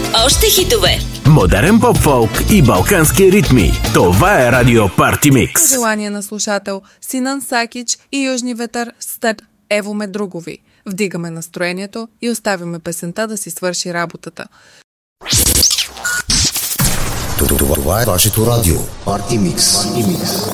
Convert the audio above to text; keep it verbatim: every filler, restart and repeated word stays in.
Още хитове. Модерен поп-фолк и балкански ритми. Това е Радио Парти Микс. Желание на слушател Синан Сакич и Южни ветър след Ево Медругови. Вдигаме настроението и оставяме песента да си свърши работата. Това е вашето радио Парти Микс.